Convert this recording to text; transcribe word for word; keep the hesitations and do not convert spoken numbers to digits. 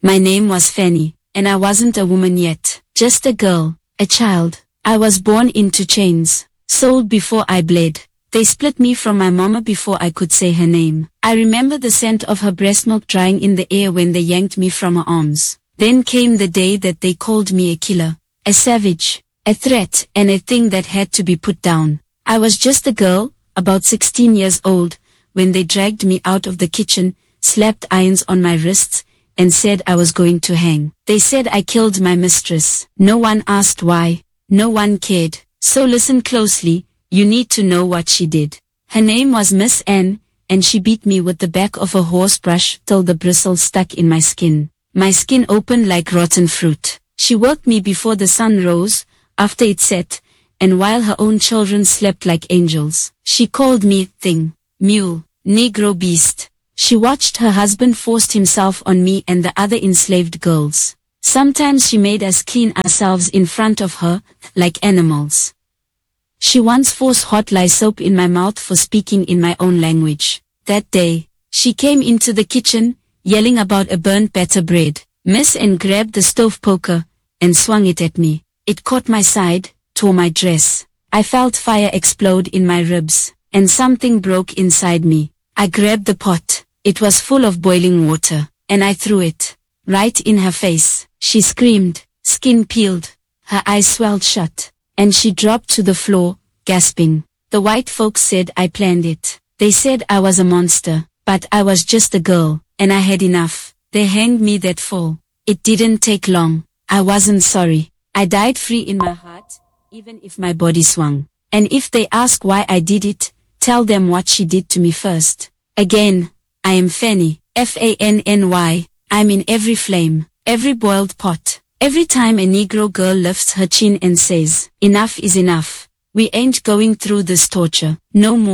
My name was Fanny, and I wasn't a woman yet, just a girl, a child. I was born into chains, sold before I bled. They split me from my mama before I could say her name. I remember the scent of her breast milk drying in the air when they yanked me from her arms. Then came the day that they called me a killer, a savage, a threat, and a thing that had to be put down. I was just a girl, about sixteen years old, when they dragged me out of the kitchen, slapped irons on my wrists, and said I was going to hang. They said I killed my mistress. No one asked why. No one cared. So listen closely, you need to know what she did. Her name was Miss Anne, and she beat me with the back of a horse brush till the bristles stuck in my skin. My skin opened like rotten fruit. She worked me before the sun rose, after it set, and while her own children slept like angels. She called me thing, mule, Negro beast. She watched her husband forced himself on me and the other enslaved girls. Sometimes she made us clean ourselves in front of her, like animals. She once forced hot lye soap in my mouth for speaking in my own language. That day, she came into the kitchen, yelling about a burnt batter bread. Miss Anne grabbed the stove poker, and swung it at me. It caught my side, tore my dress. I felt fire explode in my ribs, and something broke inside me. I grabbed the pot. It was full of boiling water, and I threw it, right in her face. She screamed, skin peeled, her eyes swelled shut, and she dropped to the floor, gasping. The white folks said I planned it. They said I was a monster, but I was just a girl, and I had enough. They hanged me that fall. It didn't take long. I wasn't sorry. I died free in my heart, even if my body swung. And if they ask why I did it, tell them what she did to me first. Again, I am Fanny, F A N N Y. I'm in every flame, every boiled pot. Every time a Negro girl lifts her chin and says, enough is enough. We ain't going through this torture, no more.